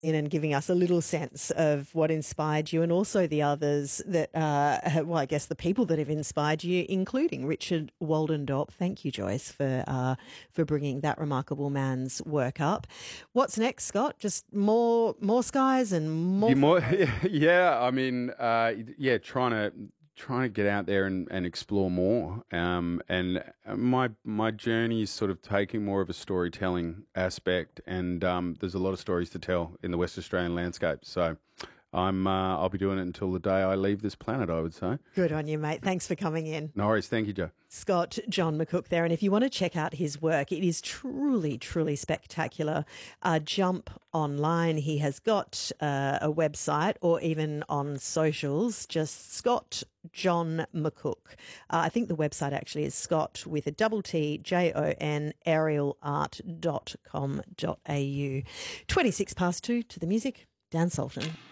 in and giving us a little sense of what inspired you and also the others that, well, I guess the people that have inspired you, including Richard Waldendorp. Thank you, Joyce, for bringing that remarkable man's work up. What's next, Scott? Just more skies and more. Yeah. I mean, trying to get out there and explore more. And my journey is sort of taking more of a storytelling aspect, and there's a lot of stories to tell in the West Australian landscape. So I'll be doing it until the day I leave this planet, I would say. Good on you, mate. Thanks for coming in. No worries. Thank you, Joe. Scott John McCook there. And if you want to check out his work, it is truly, truly spectacular. Jump online. He has got a website, or even on socials, just Scott John McCook. I think the website actually is Scott with a double T, JON, aerialart.com.au. 2 to the music, Dan Sultan.